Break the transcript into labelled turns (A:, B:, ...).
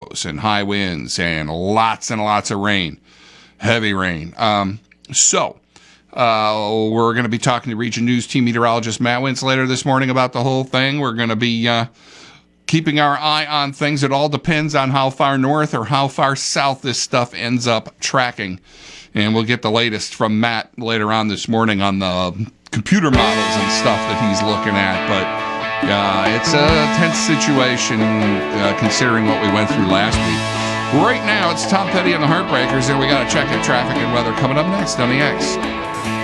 A: tornadoes and high winds and lots of rain, heavy rain. So we're going to be talking to Region News team meteorologist Matt Wintz later this morning about the whole thing. We're going to be keeping our eye on things. It all depends on how far north or how far south this stuff ends up tracking. And we'll get the latest from Matt later on this morning on the computer models and stuff that he's looking at. But it's a tense situation considering what we went through last week. Right now, it's Tom Petty and the Heartbreakers, and we got to check in traffic and weather coming up next on the X.